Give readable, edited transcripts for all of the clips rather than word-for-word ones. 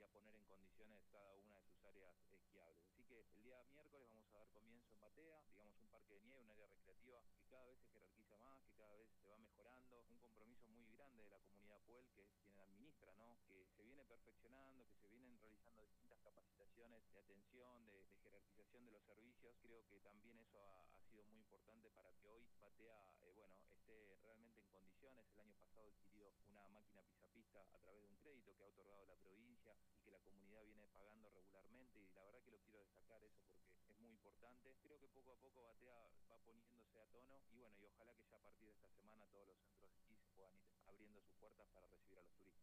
poner en condiciones cada una de sus áreas esquiables. Así que el día miércoles vamos a dar comienzo en Batea, digamos un parque de nieve, un área recreativa que cada vez se jerarquiza más, que cada vez se va mejorando, un compromiso muy grande de la comunidad Puel, que es quien administra, ¿no? Que se viene perfeccionando, que se vienen realizando distintas capacitaciones de atención, de jerarquización de los servicios. Creo que también eso ha sido muy importante para que hoy Batea, esté realmente en condiciones. El año pasado adquirió una máquina pisapista a través de un crédito que ha otorgado la provincia y que la comunidad viene pagando regularmente, y la verdad que lo quiero destacar eso porque es muy importante. Creo que poco a poco Batea va poniéndose a tono y bueno, y ojalá que ya a partir de esta semana todos los centros de esquí se puedan ir abriendo sus puertas para recibir a los turistas.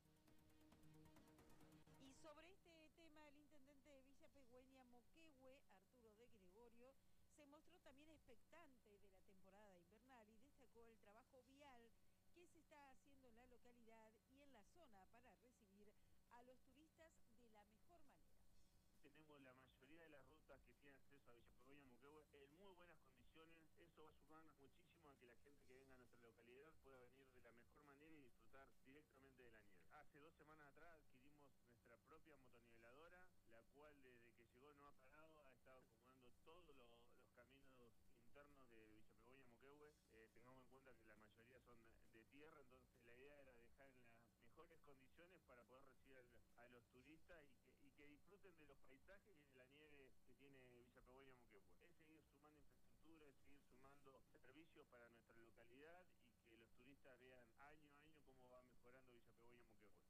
Y sobre este tema, el intendente de Villa Pegüeña Moquehue, Arturo de Gregorio, se mostró también expectante de la temporada invernal y destacó el trabajo vial que se está haciendo en la localidad y en la zona para recibir a los turistas de la mejor manera. Tenemos la mayoría de las rutas que tienen acceso a Villa Pegüeña Moquehue en muy buenas condiciones. Eso va a sumar muchísimo a que la gente que venga a nuestra localidad pueda venir de la mejor manera y disfrutar directamente de la nieve. Hace 2 semanas atrás adquirimos nuestra propia motoniveladora, la cual desde que llegó no ha parado, ha estado acomodando todos los caminos internos de Villa Pegüeña Moquehue. Tengamos en cuenta que la mayoría son de tierra, entonces la idea era dejar en las mejores condiciones para poder recibir a los turistas y que disfruten de los paisajes y de la nieve que tiene Villa Pegüeña Moquehue. Es seguir sumando infraestructura, es seguir sumando servicios para nuestra localidad y que los turistas vean año a año cómo va mejorando Villa Pegüeña Moquehue.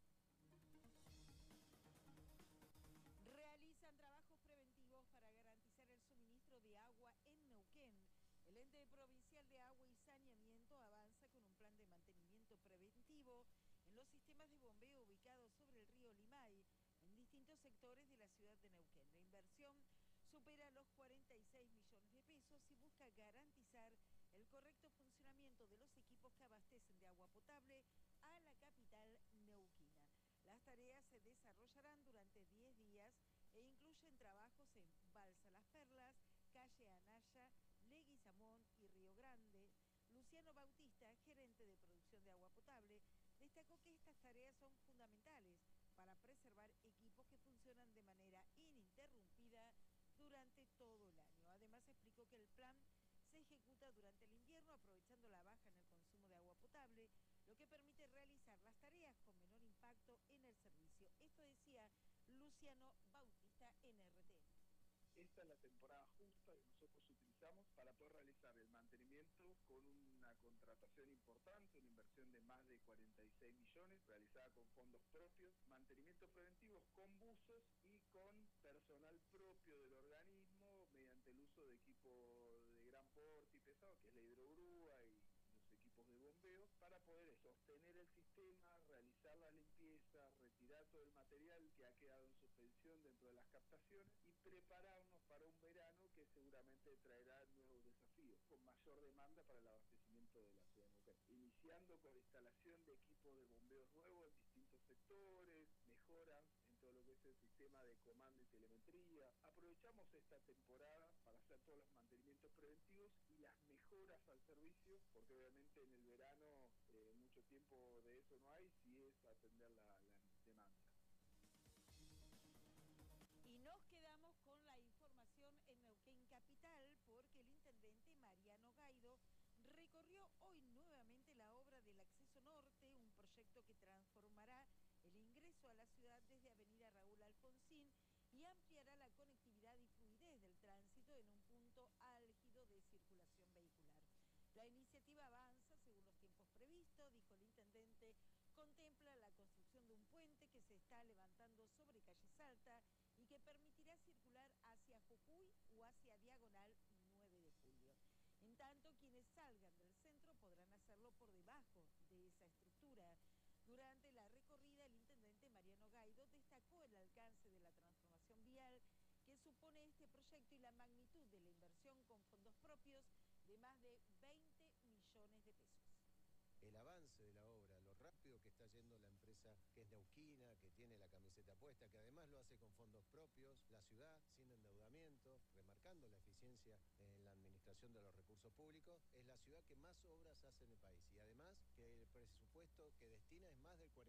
Realizan trabajos preventivos para garantizar el suministro de agua en Neuquén. El ente provincial de agua y saneamiento avanza con un plan de mantenimiento preventivo en los sistemas de bombeo ubicados sobre el río Limay, en distintos sectores de la ciudad de Neuquén. La inversión supera los 46 millones de pesos y busca garantizar el correcto funcionamiento de los equipos que abastecen de agua potable a la capital neuquina. Las tareas se desarrollarán durante 10 días e incluyen trabajos en Balsa Las Perlas, Calle Anaya, Leguizamón y Río Grande. Luciano Bautista, gerente de producción de agua potable, destacó que estas tareas son fundamentales para preservar equipos que funcionan de manera ininterrumpida durante todo el año. Además, explicó que el plan se ejecuta durante el invierno, aprovechando la baja en el consumo de agua potable, lo que permite realizar las tareas con menor impacto en el servicio. Esto decía Luciano Bautista en RTN. Esta es la temporada justa que nosotros utilizamos para poder realizar el mantenimiento con una contratación importante, una inversión de más de 46 millones, realizada con fondos propios, mantenimiento preventivo con buzos y con personal propio del organismo mediante el uso de equipo de gran porte y pesado, que es la hidrogrúa y los equipos de bombeo, para poder sostener el sistema, realizar la limpieza, retirar todo el material que ha quedado en suspensión dentro de las captaciones y prepararnos para un verano que seguramente traerá nuevos desafíos, con mayor demanda para el abastecimiento de la ciudad de Neuquén. Iniciando con la instalación de equipos de bombeos nuevos en distintos sectores, mejoras en todo lo que es el sistema de comando y telemetría. Aprovechamos esta temporada para hacer todos los mantenimientos preventivos y las mejoras al servicio, porque obviamente en el verano mucho tiempo de eso no hay, si es atender la demanda. Y nos quedamos con la información en Neuquén Capital, porque el intendente Mariano Gaido recorrió hoy nuevamente la obra del Acceso Norte, un proyecto que transformará el ingreso a la ciudad desde Avenida Raúl Alfonsín y ampliará la conectividad y fluidez del tránsito en un punto álgido de circulación vehicular. La iniciativa avanza según los tiempos previstos, dijo el intendente. Contempla la construcción de un puente que se está levantando sobre calle Salta y que permitirá circular hacia Jujuy o hacia Diagonal 9 de Julio. En tanto, quienes salgan del centro podrán hacerlo por debajo de esa estructura. Durante la recorrida, el intendente Mariano Gaido destacó el alcance de la transformación vial que supone este proyecto y la magnitud de la inversión con fondos propios de más de 20 millones de pesos. El avance de la obra, lo rápido que está yendo la empresa que es neuquina, que tiene la camiseta puesta, que además lo hace con fondos propios, la ciudad sin endeudamiento, remarcando la eficiencia en la administración de los recursos públicos, es la ciudad que más obras hace en el país y además que el presupuesto que destina es más de